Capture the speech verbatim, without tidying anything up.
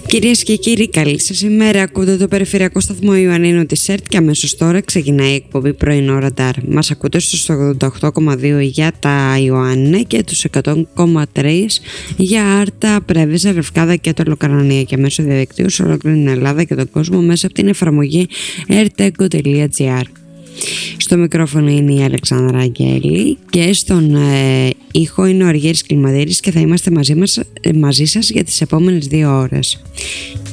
Κυρίες και κύριοι, καλή σας ημέρα. Ακούτε το περιφερειακό σταθμό Ιωαννίνου της ΕΡΤ και αμέσως τώρα ξεκινάει η εκπομπή Πρωινό Ραντάρ. Μας ακούτε στο ογδόντα οκτώ κόμμα δύο για τα Ιωάννινα και τους εκατό κόμμα τρία για Άρτα, Πρέβεζα, Λευκάδα και το Λοκαρονία και μέσω διαδικτύου σε ολόκληρη την Ελλάδα και τον κόσμο μέσα από την εφαρμογή erteco τελεία gr. Στο μικρόφωνο είναι η Αλεξάνδρα Αγγέλη και στον ε, ήχο είναι ο Αργύρης Κλιμαδίρης και θα είμαστε μαζί, μας, μαζί σας για τις επόμενες δύο ώρες.